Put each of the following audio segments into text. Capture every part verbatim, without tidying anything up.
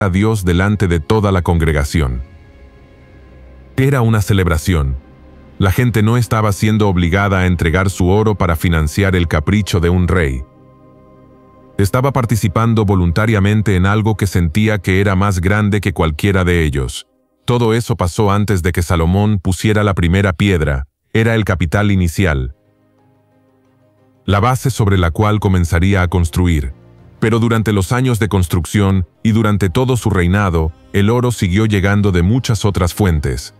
a Dios delante de toda la congregación. Era una celebración. La gente no estaba siendo obligada a entregar su oro para financiar el capricho de un rey. Estaba participando voluntariamente en algo que sentía que era más grande que cualquiera de ellos. Todo eso pasó antes de que Salomón pusiera la primera piedra. Era el capital inicial, la base sobre la cual comenzaría a construir. Pero durante los años de construcción y durante todo su reinado, el oro siguió llegando de muchas otras fuentes.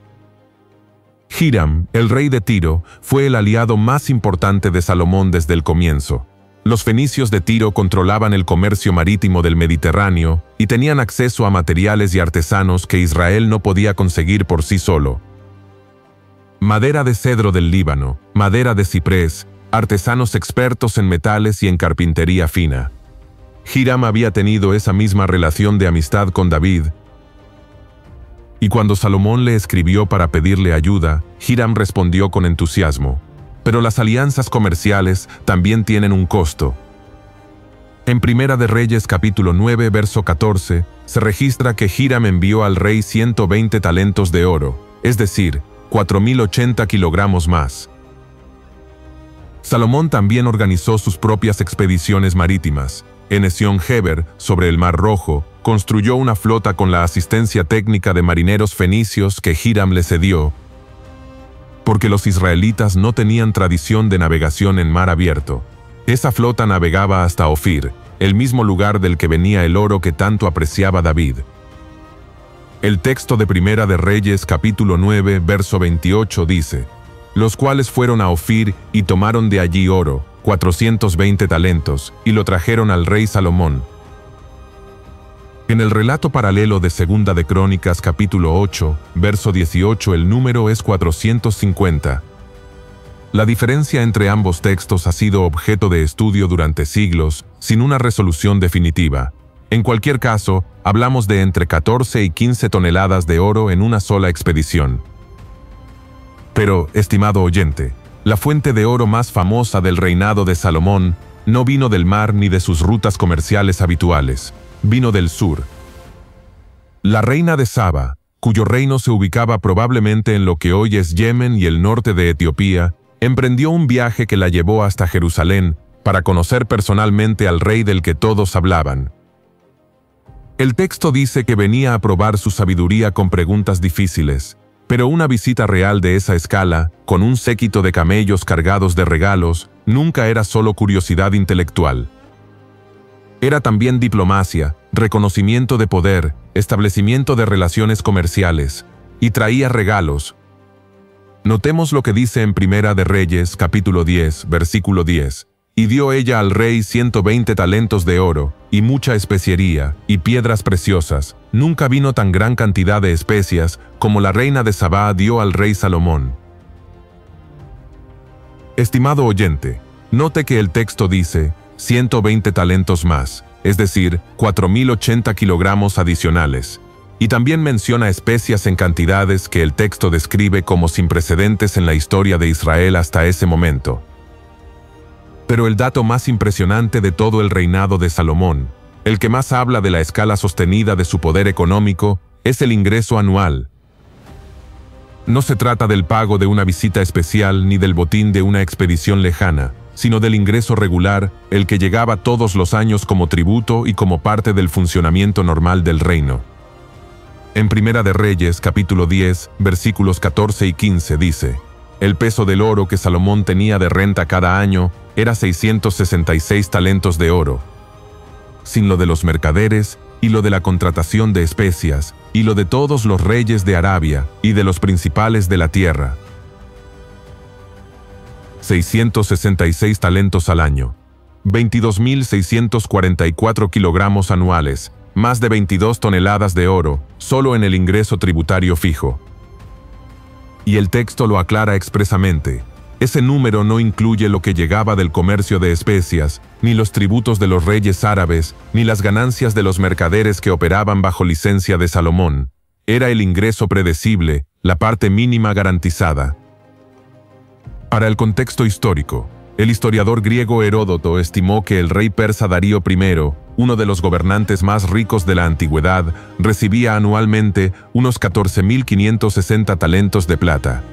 Hiram, el rey de Tiro, fue el aliado más importante de Salomón desde el comienzo. Los fenicios de Tiro controlaban el comercio marítimo del Mediterráneo y tenían acceso a materiales y artesanos que Israel no podía conseguir por sí solo. Madera de cedro del Líbano, madera de ciprés, artesanos expertos en metales y en carpintería fina. Hiram había tenido esa misma relación de amistad con David, y cuando Salomón le escribió para pedirle ayuda, Hiram respondió con entusiasmo. Pero las alianzas comerciales también tienen un costo. En Primera de Reyes capítulo nueve, verso catorce, se registra que Hiram envió al rey ciento veinte talentos de oro, es decir, cuatro mil ochenta kilogramos más. Salomón también organizó sus propias expediciones marítimas. En Ezión-Geber, sobre el Mar Rojo, construyó una flota con la asistencia técnica de marineros fenicios que Hiram le cedió, porque los israelitas no tenían tradición de navegación en mar abierto. Esa flota navegaba hasta Ofir, el mismo lugar del que venía el oro que tanto apreciaba David. El texto de Primera de Reyes capítulo nueve, verso veintiocho dice: los cuales fueron a Ofir y tomaron de allí oro, cuatrocientos veinte talentos, y lo trajeron al rey Salomón. En el relato paralelo de Segunda de Crónicas capítulo ocho, verso dieciocho, el número es cuatrocientos cincuenta. La diferencia entre ambos textos ha sido objeto de estudio durante siglos, sin una resolución definitiva. En cualquier caso, hablamos de entre catorce y quince toneladas de oro en una sola expedición. Pero, estimado oyente, la fuente de oro más famosa del reinado de Salomón no vino del mar ni de sus rutas comerciales habituales, vino del sur. La reina de Saba, cuyo reino se ubicaba probablemente en lo que hoy es Yemen y el norte de Etiopía, emprendió un viaje que la llevó hasta Jerusalén para conocer personalmente al rey del que todos hablaban. El texto dice que venía a probar su sabiduría con preguntas difíciles, pero una visita real de esa escala, con un séquito de camellos cargados de regalos, nunca era solo curiosidad intelectual. Era también diplomacia, reconocimiento de poder, establecimiento de relaciones comerciales, y traía regalos. Notemos lo que dice en Primera de Reyes, capítulo diez, versículo diez. Y dio ella al rey ciento veinte talentos de oro, y mucha especiería, y piedras preciosas. Nunca vino tan gran cantidad de especias como la reina de Sabá dio al rey Salomón. Estimado oyente, note que el texto dice ciento veinte talentos más, es decir, cuatro mil ochenta kilogramos adicionales. Y también menciona especias en cantidades que el texto describe como sin precedentes en la historia de Israel hasta ese momento. Pero el dato más impresionante de todo el reinado de Salomón, el que más habla de la escala sostenida de su poder económico, es el ingreso anual. No se trata del pago de una visita especial ni del botín de una expedición lejana, sino del ingreso regular, el que llegaba todos los años como tributo y como parte del funcionamiento normal del reino. En Primera de Reyes, capítulo diez, versículos catorce y quince dice: el peso del oro que Salomón tenía de renta cada año era seiscientos sesenta y seis talentos de oro, sin lo de los mercaderes, y lo de la contratación de especias, y lo de todos los reyes de Arabia, y de los principales de la tierra. seiscientos sesenta y seis talentos al año, veintidós mil seiscientos cuarenta y cuatro kilogramos anuales, más de veintidós toneladas de oro, solo en el ingreso tributario fijo. Y el texto lo aclara expresamente. Ese número no incluye lo que llegaba del comercio de especias, ni los tributos de los reyes árabes, ni las ganancias de los mercaderes que operaban bajo licencia de Salomón. Era el ingreso predecible, la parte mínima garantizada. Para el contexto histórico, el historiador griego Heródoto estimó que el rey persa Darío primero, uno de los gobernantes más ricos de la antigüedad, recibía anualmente unos catorce mil quinientos sesenta talentos de plata.